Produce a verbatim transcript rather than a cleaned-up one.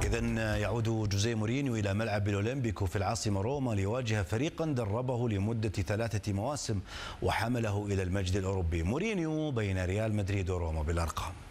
إذن يعود جوزيه مورينيو إلى ملعب الأولمبيكو في العاصمة روما ليواجه فريقا دربه لمدة ثلاثة مواسم وحمله إلى المجد الأوروبي. مورينيو بين ريال مدريد وروما بالأرقام.